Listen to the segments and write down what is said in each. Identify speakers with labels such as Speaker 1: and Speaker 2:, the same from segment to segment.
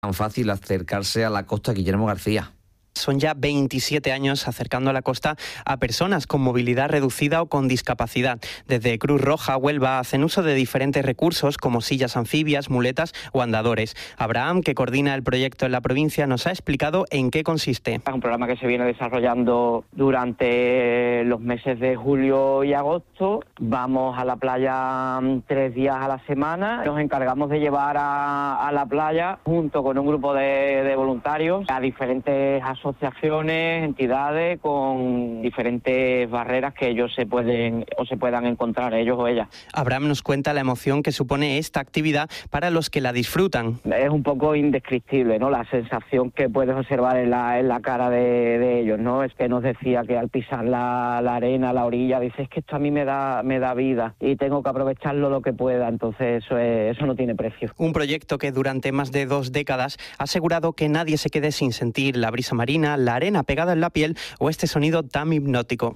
Speaker 1: Tan fácil acercarse a la costa Guillermo García.
Speaker 2: Son ya 27 años acercando a la costa a personas con movilidad reducida o con discapacidad. Desde Cruz Roja, Huelva, hacen uso de diferentes recursos como sillas anfibias, muletas o andadores. Abraham, que coordina el proyecto en la provincia, nos ha explicado en qué consiste.
Speaker 3: Es un programa que se viene desarrollando durante los meses de julio y agosto. Vamos a la playa 3 días a la semana. Nos encargamos de llevar a la playa, junto con un grupo de voluntarios, a diferentes asociaciones, entidades con diferentes barreras que ellos se puedan encontrar, ellos o ellas.
Speaker 2: Abraham nos cuenta la emoción que supone esta actividad para los que la disfrutan.
Speaker 3: Es un poco indescriptible, ¿no? La sensación que puedes observar en la cara de ellos, ¿no? Es que nos decía que al pisar la arena, la orilla, dice, es que esto a mí me da vida y tengo que aprovecharlo lo que pueda, entonces eso no tiene precio.
Speaker 2: Un proyecto que durante más de 2 décadas ha asegurado que nadie se quede sin sentir la brisa marina, la arena pegada en la piel o este sonido tan hipnótico.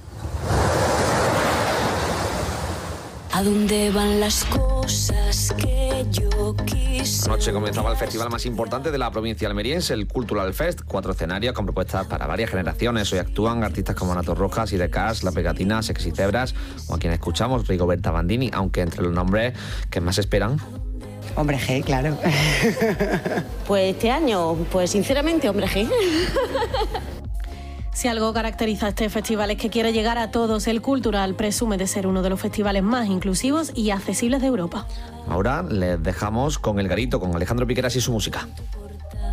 Speaker 4: ¿A dónde van las cosas que yo quise?
Speaker 1: Anoche comenzaba el festival más importante de la provincia almeriense, el Cultural Fest. 4 escenarios con propuestas para varias generaciones. Hoy actúan artistas como Nato Rojas, Ide Cash, La Pegatina, Sexy Cebras o a quien escuchamos, Rigoberta Bandini, aunque entre los nombres que más esperan...
Speaker 5: Hombre G, claro.
Speaker 6: Pues este año, pues sinceramente, Hombre G.
Speaker 7: Si algo caracteriza a este festival es que quiere llegar a todos, el Cultural presume de ser uno de los festivales más inclusivos y accesibles de Europa.
Speaker 1: Ahora les dejamos con El Garito, con Alejandro Piqueras y su música.